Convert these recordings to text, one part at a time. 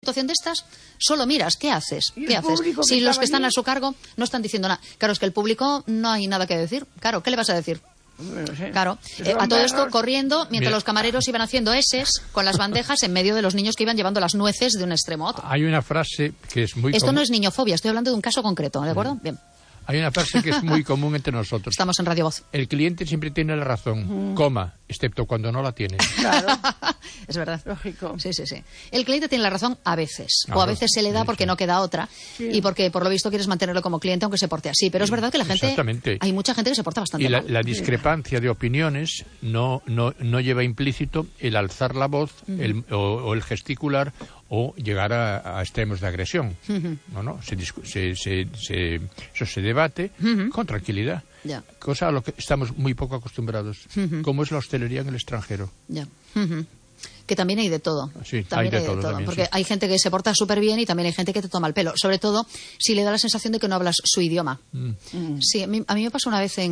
situación de estas, solo miras, ¿qué haces? ¿Y ¿Qué el haces? público Si que los estaba que están allí? a su cargo no están diciendo nada. Claro, es que el público no hay nada que decir. Claro, ¿qué le vas a decir? Bueno, sí. Claro, Son a todo esto perros. corriendo mientras Mira. los camareros iban haciendo eses con las bandejas en medio de los niños que iban llevando las nueces de un extremo a otro. Hay una frase que es muy Esto común. no es niñofobia, estoy hablando de un caso concreto, ¿de acuerdo? Bien, Hay una frase que es muy común entre nosotros. estamos en Radio Voz. El cliente siempre tiene la razón, coma, excepto cuando no la tiene. Claro, Es verdad. lógico. Sí, sí, sí. El cliente tiene la razón a veces. O a Claro, veces se le da sí, porque sí. no queda otra. Sí. Y porque, por lo visto, quieres mantenerlo como cliente aunque se porte así. Pero es verdad que la gente... Exactamente. Hay mucha gente que se porta bastante Y mal. la discrepancia de opiniones no lleva implícito el alzar la voz o el gesticular o llegar a extremos de agresión. No, eso se debate con tranquilidad. Ya. Cosa a lo que estamos muy poco acostumbrados, como es la hostelería en el extranjero. Ya. Que también hay de todo. Sí, También hay de todo también, porque sí. hay gente que se porta súper bien y también hay gente que te toma el pelo. Sobre todo si le da la sensación de que no hablas su idioma. Sí, a mí me pasó una vez en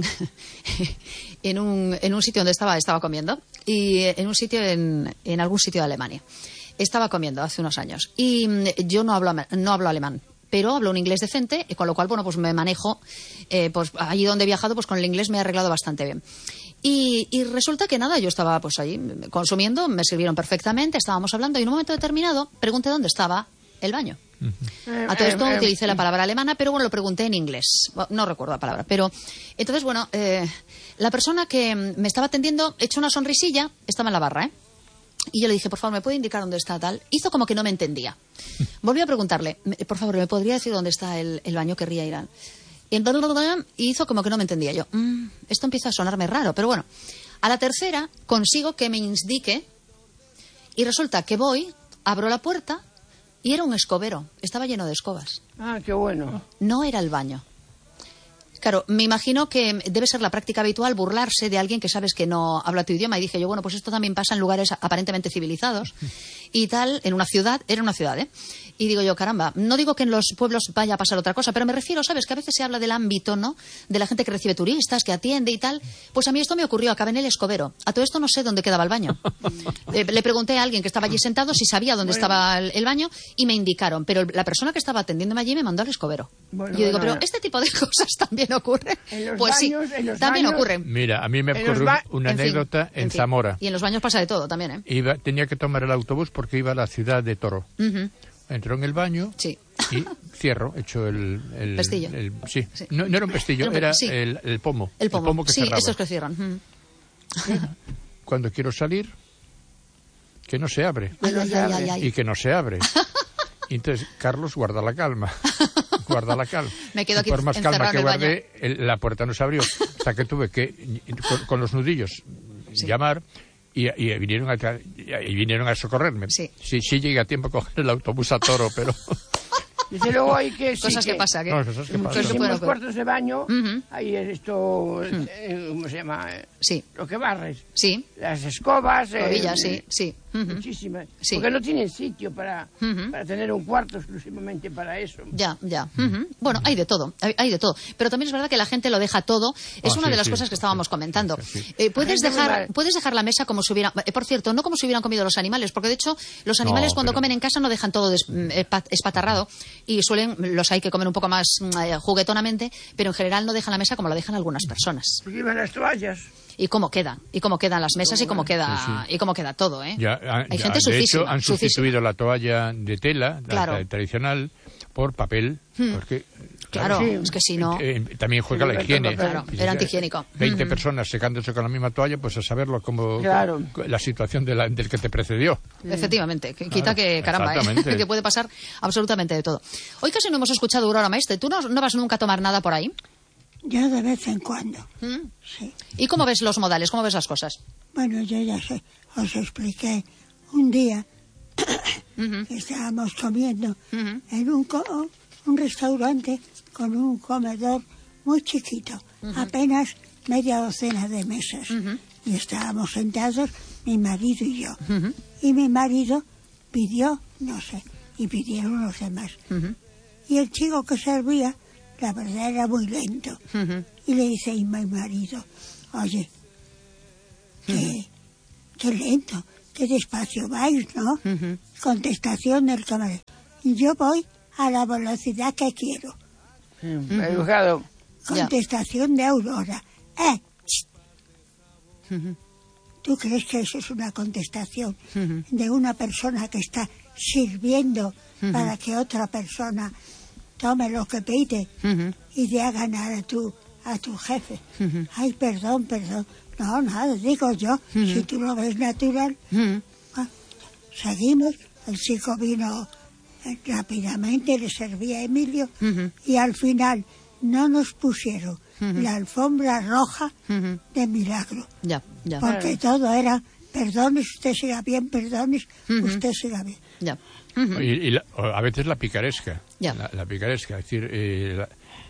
un sitio donde estaba comiendo, y en un sitio en algún sitio de Alemania. Estaba comiendo hace unos años y yo no hablo alemán, pero hablo un inglés decente, y con lo cual, bueno, pues me manejo, pues allí donde he viajado, pues con el inglés me he arreglado bastante bien. Y resulta que nada, yo estaba pues ahí consumiendo, me sirvieron perfectamente, estábamos hablando y en un momento determinado pregunté dónde estaba el baño. A todo esto utilicé la palabra alemana, pero bueno, lo pregunté en inglés. No recuerdo la palabra, pero entonces, bueno, la persona que me estaba atendiendo echó una sonrisilla, estaba en la barra, y yo le dije, por favor, ¿me puede indicar dónde está tal? Hizo como que no me entendía. Volví a preguntarle, por favor, ¿me podría decir dónde está el baño? Querría ir al... Y hizo como que no me entendía. Yo, esto empieza a sonarme raro, pero bueno. A la tercera consigo que me indique y resulta que voy, abro la puerta y era un escobero. Estaba lleno de escobas. Ah, qué bueno. No era el baño. Claro, me imagino que debe ser la práctica habitual burlarse de alguien que sabes que no habla tu idioma. Y dije yo, bueno, pues esto también pasa en lugares aparentemente civilizados y tal, en una ciudad, era una ciudad, Y digo yo, caramba, no digo que en los pueblos vaya a pasar otra cosa, pero me refiero, ¿sabes? Que a veces se habla del ámbito, ¿no? De la gente que recibe turistas, que atiende y tal. Pues a mí esto me ocurrió, acabé en el escobero. A todo esto no sé dónde quedaba el baño. Le pregunté a alguien que estaba allí sentado si sabía dónde estaba el baño y me indicaron. Pero la persona que estaba atendiéndome allí me mandó al escobero. Bueno, y yo digo, bueno, pero este tipo de cosas también ocurren. En los Pues baños, sí, en los también baños. ocurren. Mira, a mí me En ocurrió los una En fin, anécdota en fin. Zamora. Y en los baños pasa de todo también, Tenía que tomar el autobús porque iba a la ciudad de Toro. Ujú. Entró en el baño Sí. y cierro, hecho el Pestillo. Sí. Sí. No era un pestillo, era Sí. el pomo. El pomo. que Sí, cerraba. estos que cierran. Ujú. Cuando quiero salir, que no se abre. Ay, ay, ay, ay, ay. Y que no se abre. Y entonces, Carlos, guarda la calma. Guarda la calma. Me quedo aquí Por más calma encerrado que en el guardé, la puerta no se abrió. Hasta que tuve que, con los nudillos, llamar y vinieron a socorrerme. Sí. Sí llegué a tiempo a coger el autobús a Toro, pero... Dice luego hay que... sí, Cosas que pasan. No, cosas que En pasan. Pues muchísimos bueno, cuartos de baño, Ujú. hay esto, ¿cómo se llama? Sí, Lo que barres. sí. Las escobas. Rodillas, sí. Ujú. Muchísimas. Sí. Porque no tienen sitio para Ujú. tener un cuarto exclusivamente para eso. Ya. Ujú. Bueno, hay de todo, hay de todo. Pero también es verdad que la gente lo deja todo. Es una sí, de las sí, cosas que sí, estábamos sí, comentando. sí, sí. Puedes La gente muy mal. dejar la mesa como si hubieran... por cierto, no como si hubieran comido los animales, porque de hecho los animales cuando comen en casa no dejan todo espatarrado y los hay que comer un poco más juguetonamente, pero en general no dejan la mesa como la dejan algunas personas. Porque iban las toallas. Y cómo quedan las mesas y cómo queda todo, Hay gente de hecho, sucísima, han sustituido la toalla de tela, Claro. la tradicional, por papel. Porque, Claro, Sí. es que si no... también juega la higiene. Claro, Y era antihigiénico. 20 personas secándose con la misma toalla, pues a saberlo como Claro. la situación del que te precedió. Efectivamente, quita que, caramba, exactamente. que puede pasar absolutamente de todo. Hoy casi no hemos escuchado Aurora Maestre. ¿Tú no vas nunca a tomar nada por ahí? Yo de vez en cuando, ¿Mm? sí. ¿Y cómo ves los modales? ¿Cómo ves las cosas? Bueno, yo ya sé, os expliqué un día Ujú, que estábamos comiendo ujú. en un restaurante con un comedor muy chiquito, apenas media docena de mesas. Y estábamos sentados, mi marido y yo. Y mi marido pidió, no sé, y pidieron los demás. Y el chico que servía, la verdad era muy lento. Y le dice a mi marido, oye, qué lento, qué despacio vais, ¿no? Contestación del camarero. Y yo voy a la velocidad que quiero. Educado. Contestación de Aurora. ¿Tú crees que eso es una contestación de una persona que está sirviendo para que otra persona tome lo que pide y dé a ganar a tu jefe? Ay, perdón. No, nada, digo yo, si tú lo ves natural. Seguimos, el chico vino rápidamente, le servía a Emilio y al final no nos pusieron la alfombra roja de milagro. Ya. Porque todo era, perdones, usted siga bien, perdones, usted siga bien. Ya. Y a veces la picaresca. Ya. La picaresca, es decir,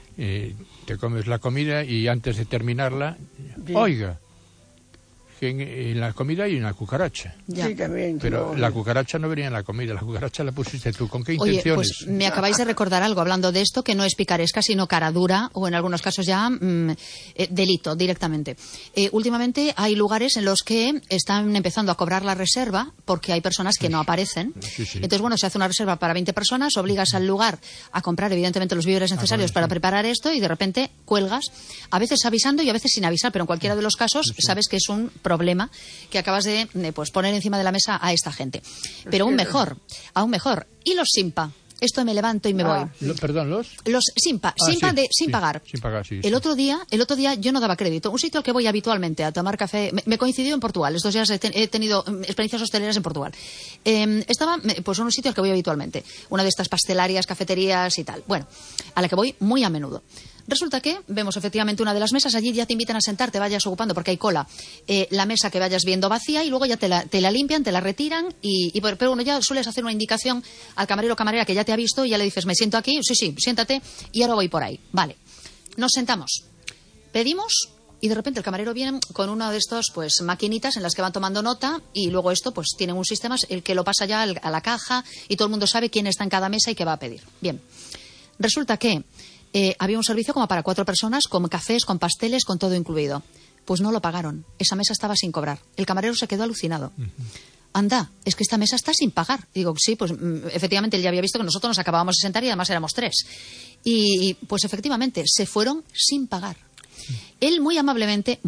te comes la comida y antes de terminarla, oiga, que en la comida hay una cucaracha. Ya. Sí, también. Pero la cucaracha no venía en la comida, la cucaracha la pusiste tú. ¿Con qué Oye, intenciones? pues me acabáis de recordar algo hablando de esto, que no es picaresca, sino cara dura, o en algunos casos ya delito directamente. Últimamente hay lugares en los que están empezando a cobrar la reserva porque hay personas que no aparecen. Sí. Entonces, bueno, se hace una reserva para 20 personas, obligas al lugar a comprar, evidentemente, los víveres necesarios para preparar esto y de repente cuelgas, a veces avisando y a veces sin avisar, pero en cualquiera de los casos sabes que es un problema que acabas de pues, poner encima de la mesa a esta gente. Pero aún mejor. Y los simpa. Esto me levanto y me voy. Perdón, los Simpa sí, sin pagar. Sin pagar, sí. El otro día yo no daba crédito. Un sitio al que voy habitualmente a tomar café, me coincidió en Portugal. Estos días he tenido experiencias hosteleras en Portugal. Estaba pues en un sitio al que voy habitualmente, una de estas pastelarias, cafeterías y tal. Bueno, a la que voy muy a menudo. Resulta que vemos efectivamente una de las mesas, allí ya te invitan a sentar, te vayas ocupando porque hay cola, la mesa que vayas viendo vacía y luego ya te la limpian, te la retiran pero bueno, ya sueles hacer una indicación al camarero o camarera que ya te ha visto y ya le dices, me siento aquí, sí, siéntate y ahora voy por ahí. Vale, nos sentamos, pedimos y de repente el camarero viene con una de estos pues maquinitas en las que van tomando nota y luego esto pues tienen un sistema el que lo pasa ya a la caja y todo el mundo sabe quién está en cada mesa y qué va a pedir. Bien, resulta que había un servicio como para 4 personas, con cafés, con pasteles, con todo incluido. Pues no lo pagaron. Esa mesa estaba sin cobrar. El camarero se quedó alucinado. Anda, es que esta mesa está sin pagar. Digo, sí, pues efectivamente él ya había visto que nosotros nos acabábamos de sentar y además éramos 3. Y pues efectivamente se fueron sin pagar. Él muy amablemente,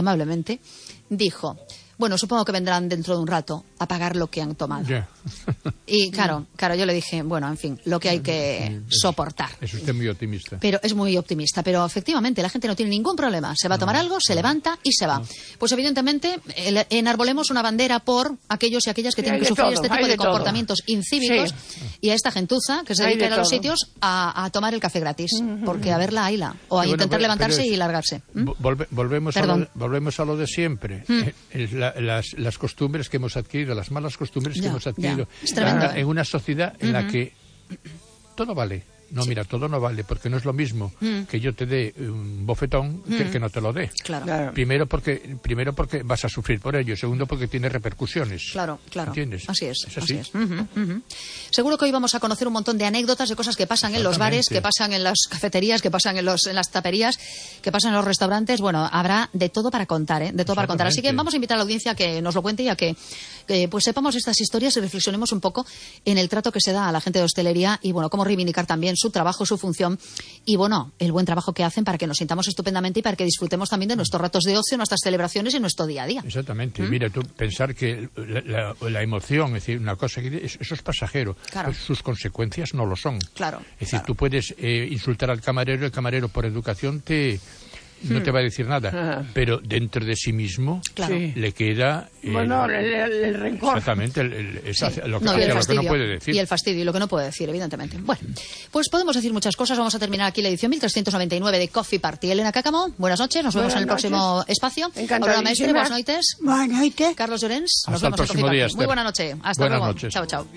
dijo, bueno, supongo que vendrán dentro de un rato a pagar lo que han tomado. Yeah. Y claro, yo le dije, bueno, en fin, lo que hay que soportar. Es usted muy optimista. Pero es muy optimista, pero efectivamente la gente no tiene ningún problema. Se va a tomar algo, se levanta y se va. Pues evidentemente enarbolemos una bandera por aquellos y aquellas que tienen que sufrir este tipo de comportamientos incívicos y a esta gentuza que se dedica a ir a los sitios a tomar el café gratis. Porque a verla, hayla. O a intentar levantarse y largarse. Volvemos a lo de siempre. Las costumbres que hemos adquirido, las malas costumbres que hemos adquirido en una sociedad en la que todo vale. No, mira, todo no vale, porque no es lo mismo que yo te dé un bofetón que no te lo dé. Claro. Primero porque vas a sufrir por ello, segundo porque tiene repercusiones. Claro. ¿Entiendes? Así es. así. Seguro que hoy vamos a conocer un montón de anécdotas de cosas que pasan en los bares, que pasan en las cafeterías, que pasan en las taperías, que pasan en los restaurantes. Bueno, habrá de todo para contar, de todo para contar. Así que vamos a invitar a la audiencia a que nos lo cuente y a que pues sepamos estas historias y reflexionemos un poco en el trato que se da a la gente de hostelería y bueno, cómo reivindicar también su trabajo, su función y bueno, el buen trabajo que hacen para que nos sintamos estupendamente y para que disfrutemos también de nuestros ratos de ocio, nuestras celebraciones y nuestro día a día. Exactamente. Mira, tú pensar que la emoción, es decir, una cosa que eso es pasajero, claro. Pues sus consecuencias no lo son. Claro. Es decir, tú puedes insultar al camarero, el camarero por educación no te va a decir nada, pero dentro de sí mismo le queda... el rencor. Exactamente, lo que no puede decir. Y el fastidio, y lo que no puede decir, evidentemente. Bueno, pues podemos decir muchas cosas. Vamos a terminar aquí la edición 1399 de Coffee Party. Elena Cáccamo, buenas noches. Nos vemos en el próximo espacio. Aurora Maestre, buenas noches. Buenas noches. Carlos Llorens, nos Hasta el vemos en próximo Coffee día, Party. Muy buena noche. Hasta buenas luego. Noches. Chao.